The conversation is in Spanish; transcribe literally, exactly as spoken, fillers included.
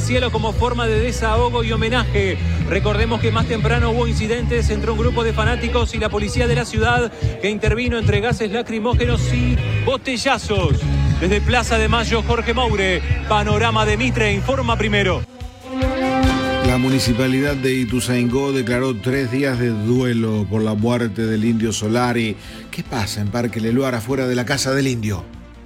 cielo como forma de desahogo y homenaje. Recordemos que más temprano hubo incidentes entre un grupo de fanáticos y la policía de la ciudad que intervino entre gases lacrimógenos y botellazos. Desde Plaza de Mayo, Jorge Moure, Panorama de Mitre, informa primero. La municipalidad de Ituzaingó declaró tres días de duelo por la muerte del indio Solari. ¿Qué pasa en Parque Leluar, afuera de la casa del indio?